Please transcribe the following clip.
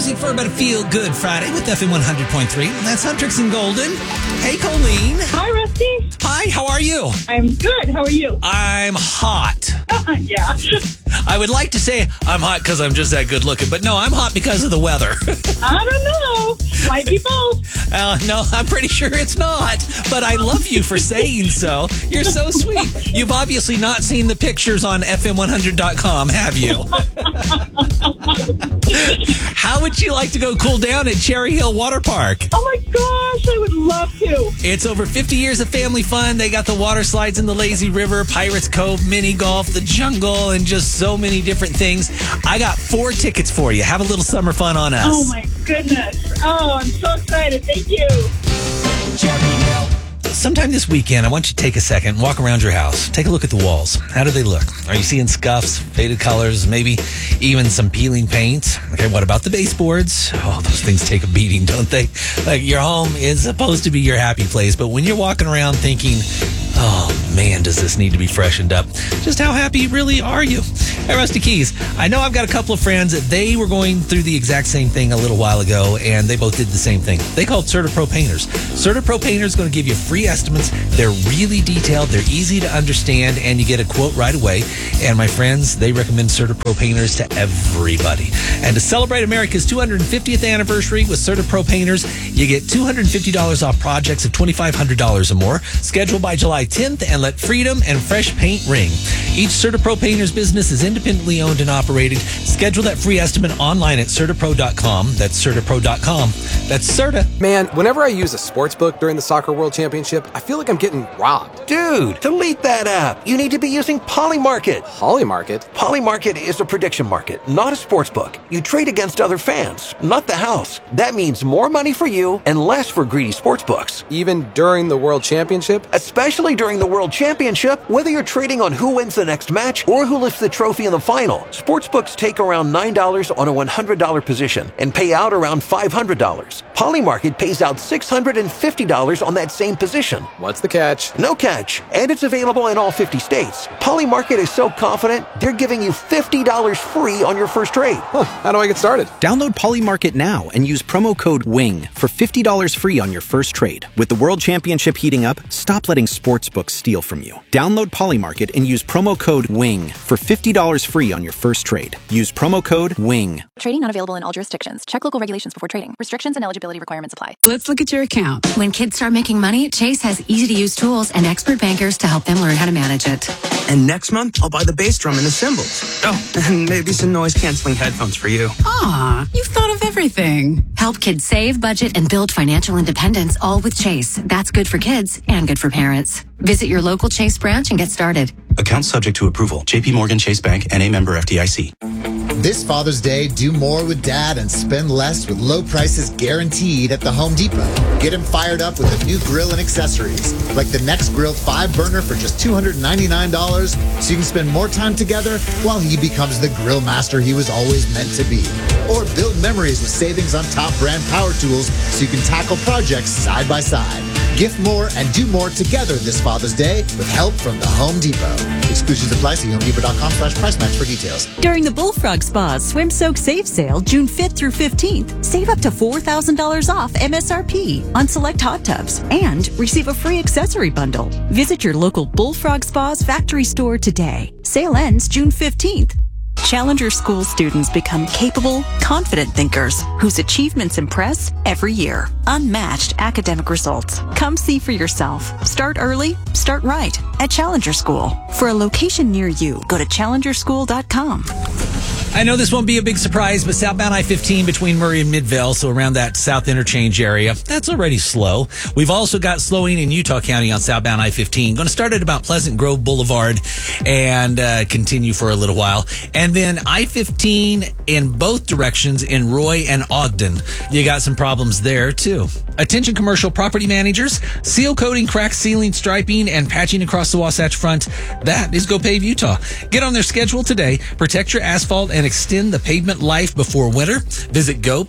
music for about a feel-good Friday with FM 100.3. That's Huntrix and Golden. Hey, Colleen. Hi, Rusty. Hi, how are you? I'm good. How are you? I'm hot. Yeah. I would like to say I'm hot because I'm just that good looking, but no, I'm hot because of the weather. I don't know. Might be both. No, I'm pretty sure it's not, but I love you for saying so. You're so sweet. You've obviously not seen the pictures on FM100.com, have you? How would you like to go cool down at Cherry Hill Water Park? Oh my gosh, I would love to. It's over 50 years of family fun. They got the water slides in the lazy river, Pirates Cove, mini golf, the jungle, and just so many different things. I got 4 tickets for you. Have a little summer fun on us. Oh my goodness. Oh, I'm so excited. Thank you. Sometime this weekend, I want you to take a second, walk around your house, take a look at the walls. How do they look? Are you seeing scuffs, faded colors, maybe even some peeling paint? Okay, what about the baseboards? Oh, those things take a beating, don't they? Like, your home is supposed to be your happy place, but when you're walking around thinking, oh man, does this need to be freshened up? Just how happy really are you? Hey, Rusty Keys, I know I've got a couple of friends that they were going through the exact same thing a little while ago, and they both did the same thing. They called CertaPro Painters. CertaPro Painters is going to give you free estimates. They're really detailed. They're easy to understand, and you get a quote right away. And my friends, they recommend CertaPro Painters to everybody. And to celebrate America's 250th anniversary with CertaPro Painters, you get $250 off projects of $2,500 or more. Schedule by July 10th and let freedom and fresh paint ring. Each CertaPro Painters business is independently owned and operated. Schedule that free estimate online at CertaPro.com. That's CertaPro.com. That's Certa. Man, whenever I use a sports book during the Soccer World Championship, I feel like I'm getting robbed. Dude, delete that app. You need to be using Polymarket. Polymarket? Polymarket is a prediction market, not a sports book. You trade against other fans, not the house. That means more money for you and less for greedy sports books. Even during the World Championship? Especially during the World Championship, whether you're trading on who wins the next match or who lifts the trophy in the final, sportsbooks take around $9 on a $100 position and pay out around $500. Polymarket pays out $650 on that same position. What's the catch? No catch. And it's available in all 50 states. Polymarket is so confident, they're giving you $50 free on your first trade. Huh, how do I get started? Download Polymarket now and use promo code WING for $50 free on your first trade. With the World Championship heating up, stop letting sportsbooks steal from you. Download Polymarket and use promo code WING for $50 free on your first trade. Use promo code WING. Trading not available in all jurisdictions. Check local regulations before trading. Restrictions and eligibility requirements apply. Let's look at your account. When kids start making money, Chase has easy-to-use tools and expert bankers to help them learn how to manage it. And next month, I'll buy the bass drum and the cymbals. Oh, and maybe some noise-canceling headphones for you. Aw, you've thought of everything. Help kids save, budget, and build financial independence, all with Chase. That's good for kids and good for parents. Visit your local Chase branch and get started. Account subject to approval. J.P. Morgan Chase Bank, N.A. member FDIC. This Father's Day, do more with Dad and spend less with low prices guaranteed at the Home Depot. Get him fired up with a new grill and accessories, like the Next Grill 5-burner for just $299, so you can spend more time together while he becomes the grill master he was always meant to be. Or build memories with savings on top brand power tools so you can tackle projects side by side. Gift more and do more together this Father's Day with help from the Home Depot. Exclusions apply. See HomeDepot.com/price match for details. During the Bullfrog Spa's Swim Soak Save Sale, June 5th through 15th, save up to $4,000 off MSRP on select hot tubs and receive a free accessory bundle. Visit your local Bullfrog Spa's factory store today. Sale ends June 15th. Challenger School students become capable, confident thinkers whose achievements impress every year. Unmatched academic results. Come see for yourself. Start early, start right at Challenger School. For a location near you, go to challengerschool.com. I know this won't be a big surprise, but southbound I-15 between Murray and Midvale, so around that south interchange area, that's already slow. We've also got slowing in Utah County on southbound I-15. Going to start at about Pleasant Grove Boulevard and continue for a little while. And then I-15 in both directions in Roy and Ogden. You got some problems there, too. Attention commercial property managers, seal coating, crack sealing, striping, and patching across the Wasatch Front. That is GoPave Utah. Get on their schedule today. Protect your asphalt and extend the pavement life before winter. Visit gopave